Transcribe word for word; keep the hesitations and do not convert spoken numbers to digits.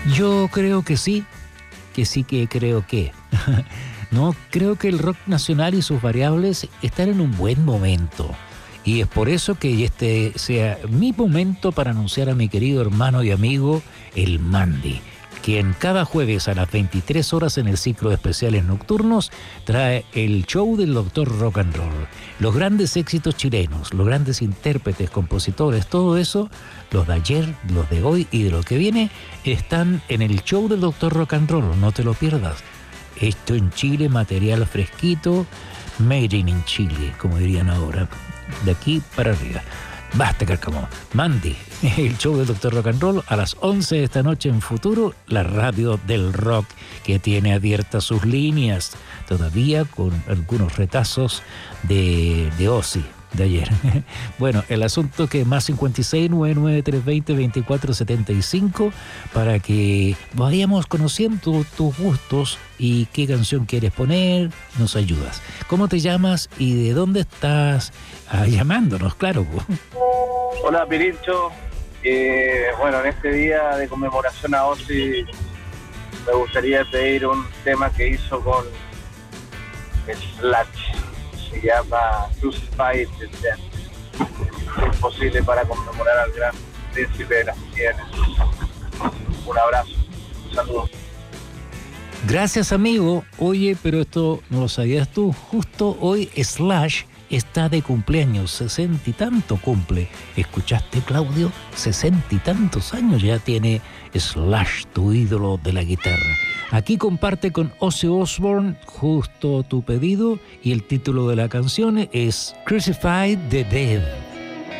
Yo creo que sí, que sí que creo que. No, creo que el rock nacional y sus variables están en un buen momento. Y es por eso que este sea mi momento para anunciar a mi querido hermano y amigo, el Mandy, quien cada jueves a las veintitrés horas en el ciclo de especiales nocturnos trae el show del doctor Rock and Roll. Los grandes éxitos chilenos, los grandes intérpretes, compositores, todo eso, los de ayer, los de hoy y de lo que viene, están en el show del doctor Rock and Roll. No te lo pierdas. Esto en Chile, material fresquito, made in Chile, como dirían ahora, de aquí para arriba. Basta, Carcamo. Mandy, el show del doctor Rock and Roll a las once de esta noche en Futuro, la radio del rock que tiene abiertas sus líneas, todavía con algunos retazos de, de Ozzy de ayer. Bueno, el asunto que más cincuenta y seis, noventa y nueve, trescientos veinte, veinticuatro setenta y cinco para que vayamos conociendo tus gustos y qué canción quieres poner, nos ayudas. ¿Cómo te llamas y de dónde estás ah, llamándonos? Claro. Hola, Pirincho. Eh, bueno, en este día de conmemoración a Ozzy me gustaría pedir un tema que hizo con Slash. Se llama Crucified the Dead. Es posible para conmemorar al gran príncipe de las tierras. Un abrazo, un saludo. Gracias, amigo. Oye, pero esto no lo sabías tú. Justo hoy Slash está de cumpleaños, sesenta y tanto cumple. ¿Escuchaste, Claudio? Sesenta y tantos años ya tiene Slash, tu ídolo de la guitarra. Aquí comparte con Ozzy Osbourne justo tu pedido y el título de la canción es Crucified the Dead.